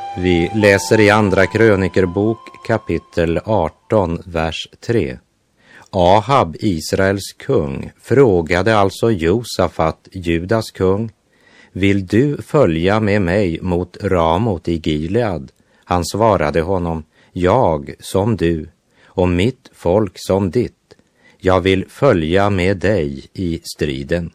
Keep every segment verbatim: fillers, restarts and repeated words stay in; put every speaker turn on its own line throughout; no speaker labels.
Vi läser i andra krönikerbok kapitel arton, vers tre. Ahab, Israels kung, frågade alltså Josafat, Judas kung: vill du följa med mig mot Ramot i Gilead? Han svarade honom: jag som du och mitt folk som ditt. Jag vill följa med dig i striden.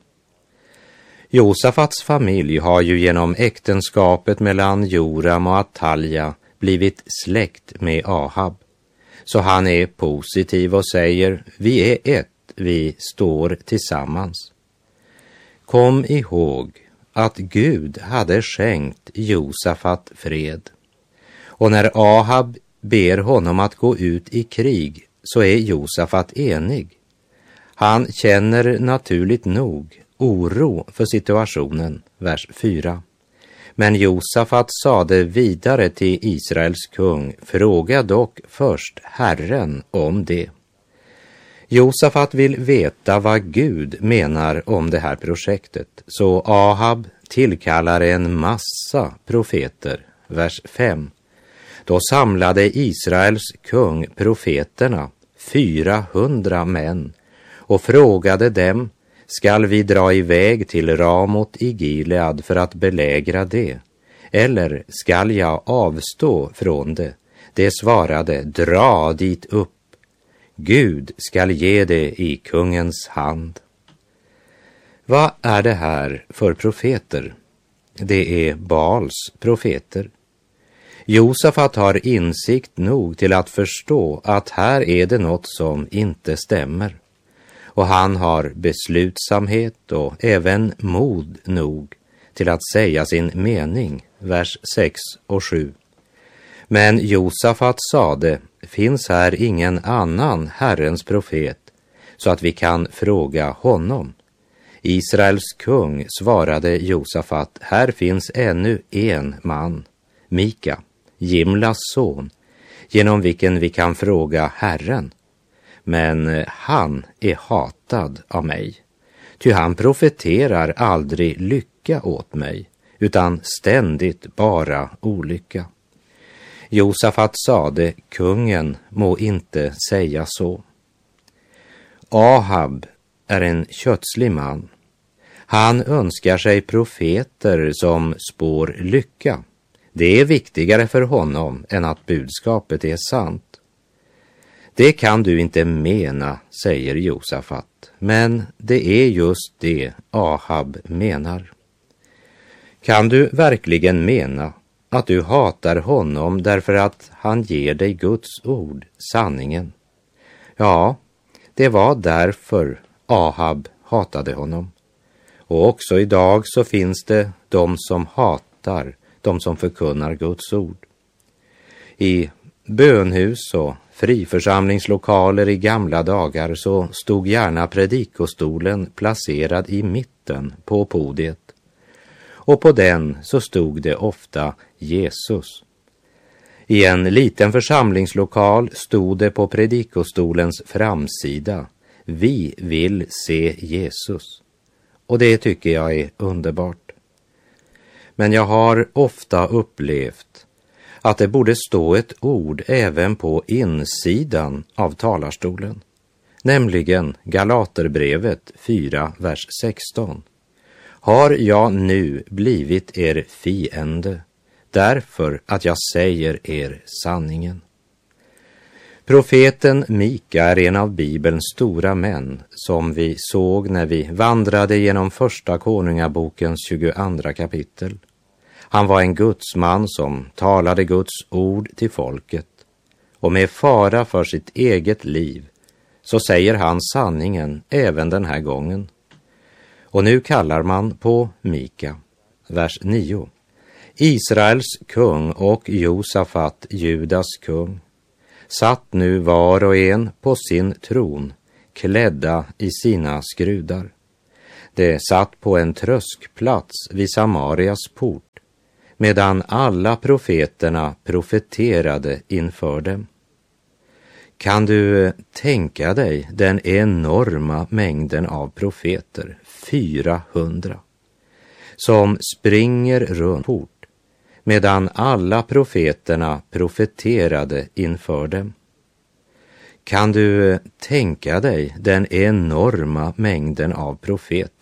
Josafats familj har ju genom äktenskapet mellan Joram och Atalja blivit släkt med Ahab. Så han är positiv och säger: vi är ett, vi står tillsammans. Kom ihåg att Gud hade skänkt Josafat fred. Och när Ahab ber honom att gå ut i krig så är Josafat enig. Han känner naturligt nog oro för situationen, vers fyra. Men Josafat sade vidare till Israels kung: fråga dock först Herren om det. Josafat vill veta vad Gud menar om det här projektet, så Ahab tillkallar en massa profeter, vers fem. Då samlade Israels kung profeterna, fyrahundra män, och frågade dem: skall vi dra iväg till Ramot i Gilead för att belägra det? Eller skall jag avstå från det? Det svarade: dra dit upp. Gud skall ge det i kungens hand. Vad är det här för profeter? Det är Baals profeter. Josafat har insikt nog till att förstå att här är det något som inte stämmer. Och han har beslutsamhet och även mod nog till att säga sin mening, vers sex och sju. Men Josafat sade: finns här ingen annan Herrens profet så att vi kan fråga honom? Israels kung svarade Josafat: här finns ännu en man, Mika, Jimlas son, genom vilken vi kan fråga Herren. Men han är hatad av mig, ty han profeterar aldrig lycka åt mig, utan ständigt bara olycka. Josafat sade: kungen må inte säga så. Ahab är en kötslig man. Han önskar sig profeter som spår lycka. Det är viktigare för honom än att budskapet är sant. Det kan du inte mena, säger Josafat, men det är just det Ahab menar. Kan du verkligen mena att du hatar honom därför att han ger dig Guds ord, sanningen? Ja, det var därför Ahab hatade honom. Och också idag så finns det de som hatar, de som förkunnar Guds ord. I bönhus och friförsamlingslokaler i gamla dagar så stod gärna predikostolen placerad i mitten på podiet. Och på den så stod det ofta Jesus. I en liten församlingslokal stod det på predikostolens framsida: vi vill se Jesus. Och det tycker jag är underbart. Men jag har ofta upplevt att det borde stå ett ord även på insidan av talarstolen, nämligen Galaterbrevet fyra, vers sexton. Har jag nu blivit er fiende därför att jag säger er sanningen? Profeten Mika är en av Bibelns stora män som vi såg när vi vandrade genom första konungabokens tjugoandra kapitel. Han var en gudsman som talade Guds ord till folket, och med fara för sitt eget liv så säger han sanningen även den här gången. Och nu kallar man på Mika, vers nio. Israels kung och Josafat, Judas kung, satt nu var och en på sin tron, klädda i sina skrudar. Det satt på en tröskplats vid Samarias port, medan alla profeterna profeterade inför dem. Kan du tänka dig den enorma mängden av profeter, fyrahundra, som springer runt port, medan alla profeterna profeterade inför dem. Kan du tänka dig den enorma mängden av profeter